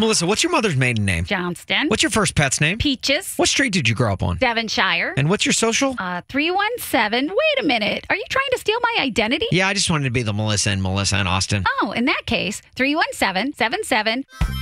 Melissa, what's your mother's maiden name? Johnston. What's your first pet's name? Peaches. What street did you grow up on? Devonshire. And what's your social? 317. Wait a minute. Are you trying to steal my identity? Yeah, I just wanted to be the Melissa and Austin. Oh, in that case, 317-77.